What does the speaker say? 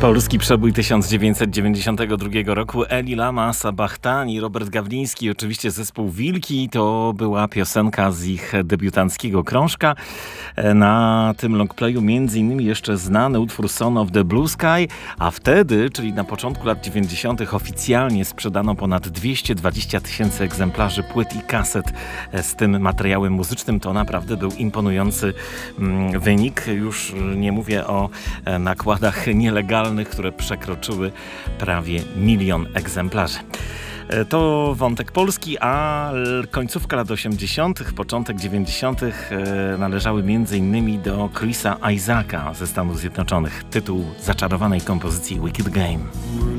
Polski przebój 1992 roku. Eli Lama, Sabachtani, Robert Gawliński, oczywiście zespół Wilki. To była piosenka z ich debiutanckiego krążka. Na tym longplayu między innymi jeszcze znany utwór Son of the Blue Sky, a wtedy, czyli na początku lat 90. oficjalnie sprzedano ponad 220 000 egzemplarzy płyt i kaset z tym materiałem muzycznym. To naprawdę był imponujący wynik. Już nie mówię o nakładach nielegalnych, które przekroczyły prawie 1 000 000 egzemplarzy. To wątek polski, a końcówka lat 80., początek 90. należały m.in. do Chrisa Isaaca ze Stanów Zjednoczonych. Tytuł zaczarowanej kompozycji Wicked Game.